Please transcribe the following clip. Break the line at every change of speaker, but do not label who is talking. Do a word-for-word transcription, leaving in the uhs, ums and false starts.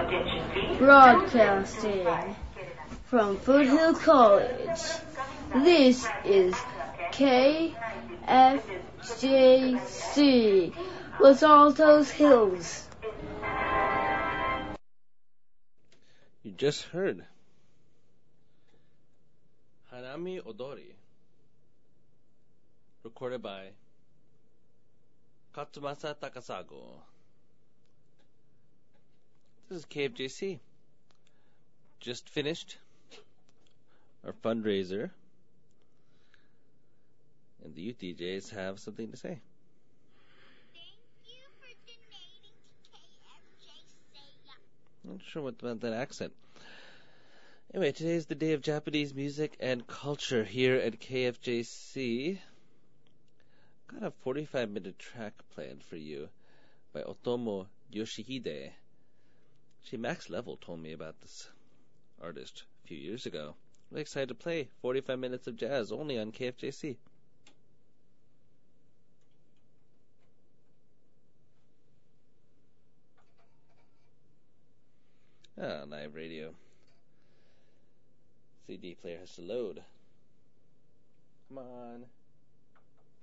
Broadcasting from Foothill College, this is K F J C, Los Altos Hills.
You just heard Hanami Odori, recorded by Katsumasa Takasago. This is K F J C. Just finished our fundraiser, and the youth D Js have something to say.
Thank you for donating to K F J C.
I'm not sure what about that accent. Anyway, today is the day of Japanese music and culture here at K F J C. Got a forty-five minute track planned for you by Otomo Yoshihide. Actually, Max Level told me about this artist a few years ago. Really excited to play forty-five minutes of jazz only on K F J C. Ah, live radio. C D player has to load. Come on.